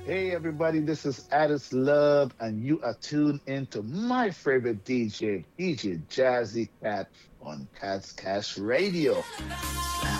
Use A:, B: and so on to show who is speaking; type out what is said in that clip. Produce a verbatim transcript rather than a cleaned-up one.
A: Hey everybody, this is Addis Love, and you are tuned into my favorite D J, D J Jazzy Cat on Cat's Cash Radio. Slam.